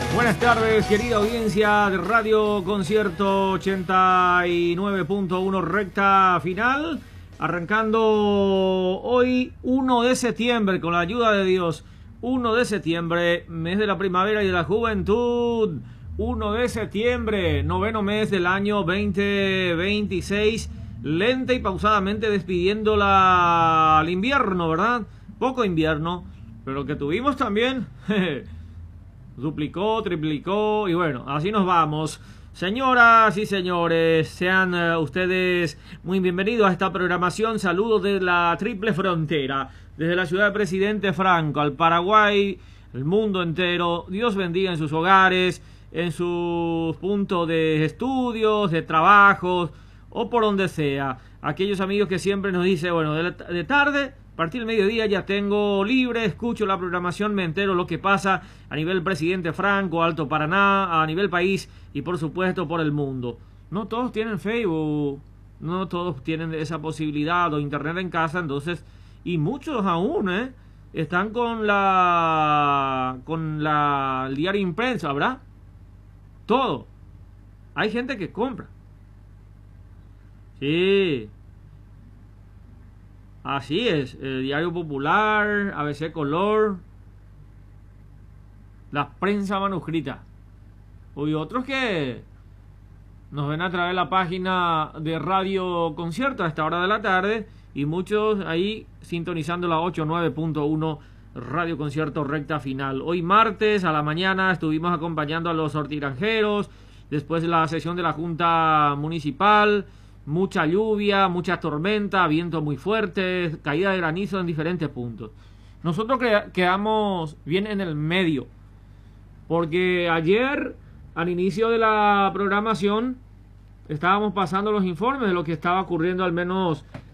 Buenas tardes, querida audiencia de Radio Concierto 89.1 recta final. Arrancando hoy 1 de septiembre, con la ayuda de Dios. 1 de septiembre, mes de la primavera y de la juventud. 1 de septiembre, noveno mes del año 2026. Lenta y pausadamente despidiendo al invierno, ¿verdad? Poco invierno, pero que tuvimos también. Duplicó, triplicó y bueno, así nos vamos. Señoras y señores, sean ustedes muy bienvenidos a esta programación. Saludos de la triple frontera, desde la ciudad de Presidente Franco al Paraguay, el mundo entero. Dios bendiga en sus hogares, en sus puntos de estudios, de trabajos o por donde sea. Aquellos amigos que siempre nos dicen, bueno, de tarde, a partir del mediodía ya tengo libre, escucho la programación, me entero lo que pasa a nivel Presidente Franco, Alto Paraná, a nivel país y por supuesto por el mundo. No todos tienen Facebook, no todos tienen esa posibilidad o internet en casa, entonces, y muchos aún, están con el diario impreso, ¿verdad? Todo. Hay gente que compra. Sí. Así es, el Diario Popular, ABC Color, la prensa manuscrita. Hay otros que nos ven a través de la página de Radio Concierto a esta hora de la tarde y muchos ahí sintonizando la 89.1 Radio Concierto recta final. Hoy martes a la mañana estuvimos acompañando a los hortigranjeros, después de la sesión de la Junta Municipal. Mucha lluvia, mucha tormenta, viento muy fuerte, caída de granizo en diferentes puntos. Nosotros quedamos bien en el medio, porque ayer, al inicio de la programación, estábamos pasando los informes de lo que estaba ocurriendo al menos